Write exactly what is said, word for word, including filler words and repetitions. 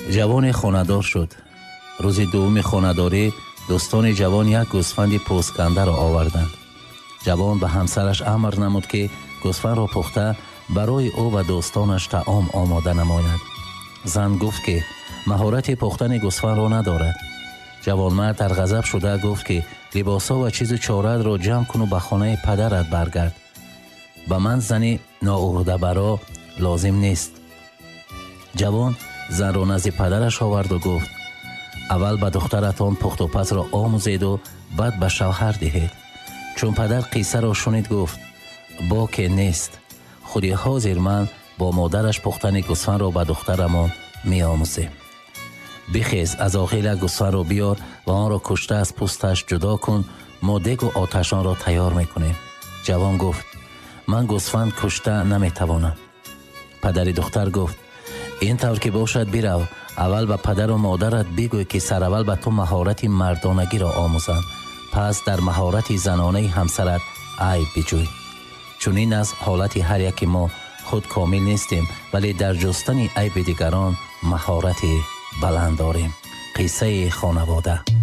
ҷавоне хонадор шуд. рӯзи дуввуми хонадорӣ дӯстони ҷавон як гӯсфанди пӯсткандаро оварданд. ҷавон ба ҳамсараш амр намуд ки гӯсфандро пухта барои ӯ ва дӯстонаш таом омода намояд. зан гуфт ки маҳорати пухтани гӯсфандро надорад. ҷавонмард дар ғазаб шуда гуфт ки либосҳо ва чизу чорадро ҷамъ куну ба хонаи падарат баргард. ба ман зани ноӯҳдабаро лозим нест. ҷавон занро назди падараш оварду гуфт: аввал ба духтаратон пухтупазро омӯзеду баъд ба шавҳар диҳед. чун падар қиссаро шунид, гуфт: боке нест. худи ҳозир ман бо модараш пухтани гӯсфандро ба духтарамон меомӯзем. бихез аз охила гӯсфандро биёр ва онро кушта аз пӯсташ ҷудо кун, мо дегу оташонро тайёр мекунем. ҷавон гуфт: ман гӯсфанд кушта наметавонам. падари духтар гуфт: ин тавр ки бошад, бирав, аввал ба падару модарат бигӯй ки сараввал ба ту маҳорати мардонагиро омӯзанд, пас дар маҳорати занонаи ҳамсарат айб биҷӯй. чунин аст ҳолати ҳар яки мо. худ комил нестем, вале дар ҷустани айби дигарон маҳорати баланд дорем. қиссаи хонавода.